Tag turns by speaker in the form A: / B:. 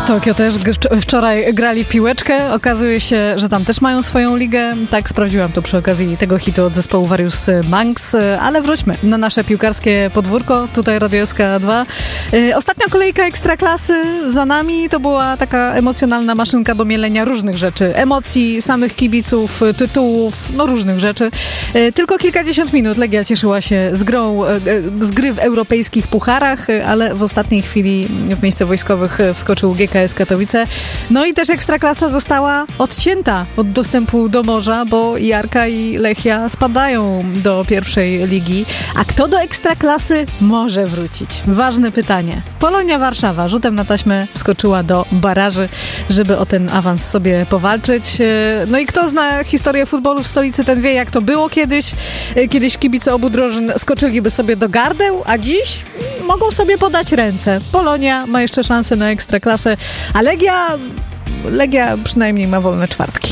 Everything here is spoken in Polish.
A: W Tokio też wczoraj grali w piłeczkę. Okazuje się, że tam też mają swoją ligę. Tak, sprawdziłam to przy okazji tego hitu od zespołu Various Monks. Ale wróćmy na nasze piłkarskie podwórko. Tutaj Radio SK2. Ostatnia kolejka Ekstraklasy za nami. To była taka emocjonalna maszynka do mielenia różnych rzeczy. Emocji, samych kibiców, tytułów, no różnych rzeczy. Tylko kilkadziesiąt minut Legia cieszyła się z gry w europejskich pucharach, ale w ostatniej chwili w miejsce wojskowych wskoczył GKS Katowice. No i też Ekstraklasa została odcięta od dostępu do morza, bo i Arka i Lechia spadają do pierwszej ligi. A kto do Ekstraklasy może wrócić? Ważne pytanie. Polonia Warszawa rzutem na taśmę wskoczyła do baraży, żeby o ten awans sobie powalczyć. No i kto zna historię futbolu w stolicy, ten wie, jak to było kiedyś. Kiedyś kibice obu drużyn skoczyliby sobie do gardeł, a dziś mogą sobie podać ręce. Polonia ma jeszcze szansę na Ekstraklasę, a Legia przynajmniej ma wolne czwartki.